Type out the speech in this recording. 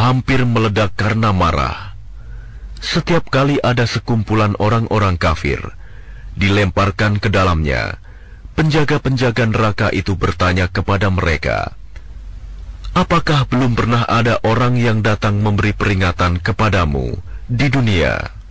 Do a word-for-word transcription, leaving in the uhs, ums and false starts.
hampir meledak karena marah. Setiap kali ada sekumpulan orang-orang kafir dilemparkan ke dalamnya, penjaga-penjaga neraka itu bertanya kepada mereka, "Apakah belum pernah ada orang yang datang memberi peringatan kepadamu di dunia?"